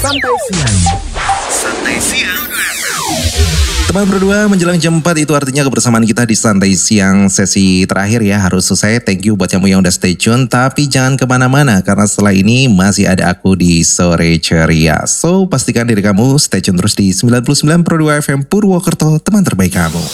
Santai Siang. Santai Siang. Teman berdua menjelang jam 4 itu artinya kebersamaan kita di Santai Siang sesi terakhir ya harus selesai. Thank you buat kamu yang udah stay tune. Tapi jangan kemana-mana karena setelah ini masih ada aku di Sore Ceria. So pastikan diri kamu stay tune terus di 99.2 FM Purwokerto, teman terbaik kamu.